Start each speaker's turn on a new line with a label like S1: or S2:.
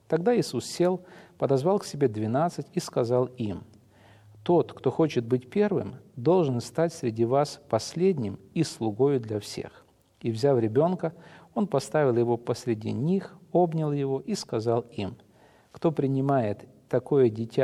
S1: Тогда Иисус сел, подозвал к себе 12 и сказал им: «Тот, кто хочет быть первым, должен стать среди вас последним и слугою для всех». И, взяв ребенка, он поставил его посреди них, обнял его и сказал им: «Кто принимает такое дитя